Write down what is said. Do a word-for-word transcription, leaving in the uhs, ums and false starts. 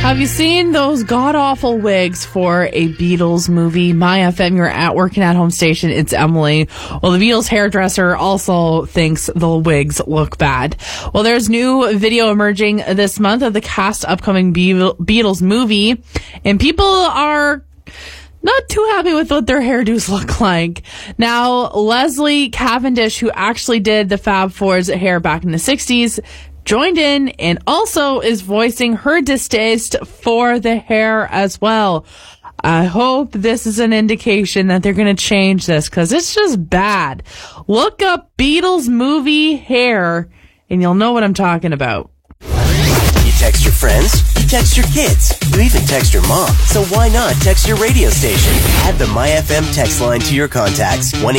Have you seen those god-awful wigs for a Beatles movie? My F M, you're at working at home station. It's Emily. Well, the Beatles hairdresser also thinks the wigs look bad. Well, there's new video emerging this month of the cast upcoming Be- Beatles movie, and people are not too happy with what their hairdos look like. Now, Leslie Cavendish, who actually did the Fab Four's hair back in the sixties, joined in and also is voicing her distaste for the hair as well. I hope this is an indication that they're going to change this, because it's just bad. Look up Beatles movie hair and you'll know what I'm talking about. You text your friends, you text your kids, you even text your mom. So why not text your radio station? Add the My F M text line to your contacts. one